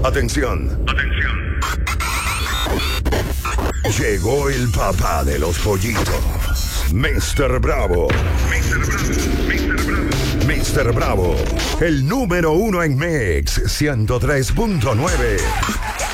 Atención. Llegó el papá de los pollitos. Mr. Bravo. Mr. Bravo. El número uno en Mix 103.9.